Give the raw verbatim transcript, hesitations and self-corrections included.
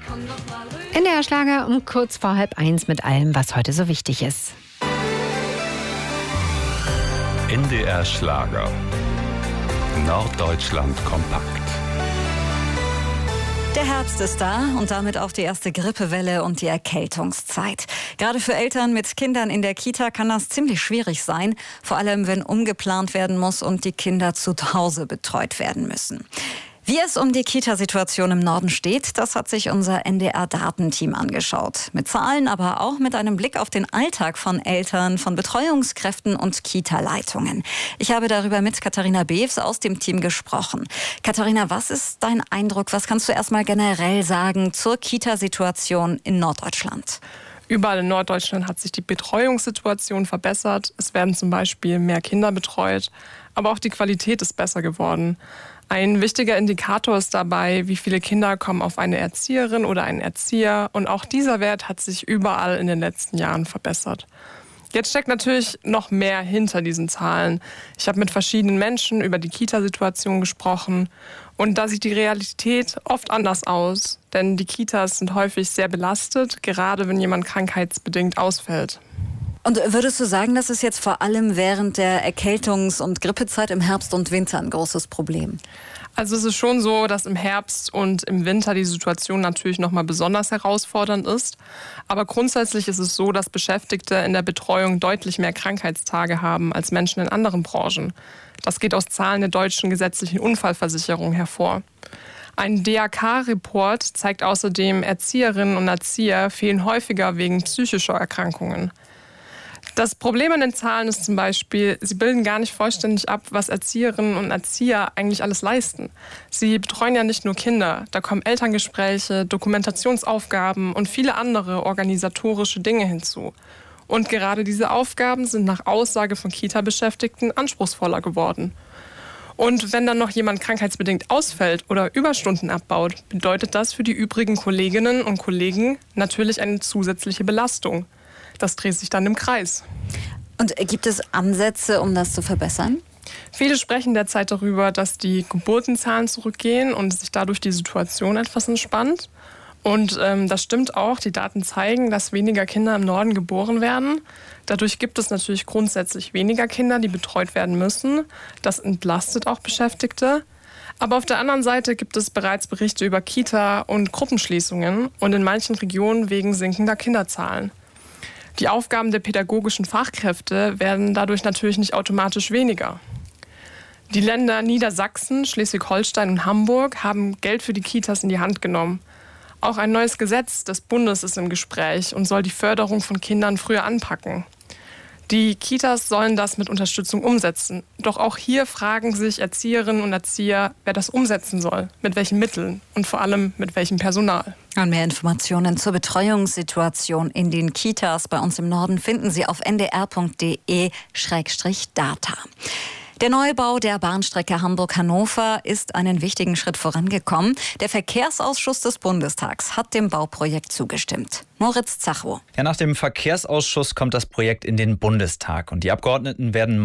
N D R-Schlager um kurz vor halb eins mit allem, was heute so wichtig ist. N D R-Schlager. Norddeutschland kompakt. Der Herbst ist da und damit auch die erste Grippewelle und die Erkältungszeit. Gerade für Eltern mit Kindern in der Kita kann das ziemlich schwierig sein, vor allem wenn umgeplant werden muss und die Kinder zu Hause betreut werden müssen. Wie es um die Kita-Situation im Norden steht, das hat sich unser N D R-Datenteam angeschaut. Mit Zahlen, aber auch mit einem Blick auf den Alltag von Eltern, von Betreuungskräften und Kita-Leitungen. Ich habe darüber mit Katharina Bews aus dem Team gesprochen. Katharina, was ist dein Eindruck? Was kannst du erstmal generell sagen zur Kita-Situation in Norddeutschland? Überall in Norddeutschland hat sich die Betreuungssituation verbessert. Es werden zum Beispiel mehr Kinder betreut, aber auch die Qualität ist besser geworden. Ein wichtiger Indikator ist dabei, wie viele Kinder kommen auf eine Erzieherin oder einen Erzieher. Und auch dieser Wert hat sich überall in den letzten Jahren verbessert. Jetzt steckt natürlich noch mehr hinter diesen Zahlen. Ich habe mit verschiedenen Menschen über die Kita-Situation gesprochen. Und da sieht die Realität oft anders aus. Denn die Kitas sind häufig sehr belastet, gerade wenn jemand krankheitsbedingt ausfällt. Und würdest du sagen, das ist jetzt vor allem während der Erkältungs- und Grippezeit im Herbst und Winter ein großes Problem? Also es ist schon so, dass im Herbst und im Winter die Situation natürlich noch mal besonders herausfordernd ist. Aber grundsätzlich ist es so, dass Beschäftigte in der Betreuung deutlich mehr Krankheitstage haben als Menschen in anderen Branchen. Das geht aus Zahlen der deutschen gesetzlichen Unfallversicherung hervor. Ein D A K-Report zeigt außerdem, Erzieherinnen und Erzieher fehlen häufiger wegen psychischer Erkrankungen. Das Problem an den Zahlen ist zum Beispiel, sie bilden gar nicht vollständig ab, was Erzieherinnen und Erzieher eigentlich alles leisten. Sie betreuen ja nicht nur Kinder, da kommen Elterngespräche, Dokumentationsaufgaben und viele andere organisatorische Dinge hinzu. Und gerade diese Aufgaben sind nach Aussage von Kita-Beschäftigten anspruchsvoller geworden. Und wenn dann noch jemand krankheitsbedingt ausfällt oder Überstunden abbaut, bedeutet das für die übrigen Kolleginnen und Kollegen natürlich eine zusätzliche Belastung. Das dreht sich dann im Kreis. Und gibt es Ansätze, um das zu verbessern? Viele sprechen derzeit darüber, dass die Geburtenzahlen zurückgehen und sich dadurch die Situation etwas entspannt. Und ähm, das stimmt auch. Die Daten zeigen, dass weniger Kinder im Norden geboren werden. Dadurch gibt es natürlich grundsätzlich weniger Kinder, die betreut werden müssen. Das entlastet auch Beschäftigte. Aber auf der anderen Seite gibt es bereits Berichte über Kita- und Gruppenschließungen und in manchen Regionen wegen sinkender Kinderzahlen. Die Aufgaben der pädagogischen Fachkräfte werden dadurch natürlich nicht automatisch weniger. Die Länder Niedersachsen, Schleswig-Holstein und Hamburg haben Geld für die Kitas in die Hand genommen. Auch ein neues Gesetz des Bundes ist im Gespräch und soll die Förderung von Kindern früher anpacken. Die Kitas sollen das mit Unterstützung umsetzen. Doch auch hier fragen sich Erzieherinnen und Erzieher, wer das umsetzen soll, mit welchen Mitteln und vor allem mit welchem Personal. Und mehr Informationen zur Betreuungssituation in den Kitas bei uns im Norden finden Sie auf n d r punkt d e slash data. Der Neubau der Bahnstrecke Hamburg-Hannover ist einen wichtigen Schritt vorangekommen. Der Verkehrsausschuss des Bundestags hat dem Bauprojekt zugestimmt. Moritz Zachow. Ja, nach dem Verkehrsausschuss kommt das Projekt in den Bundestag und die Abgeordneten werden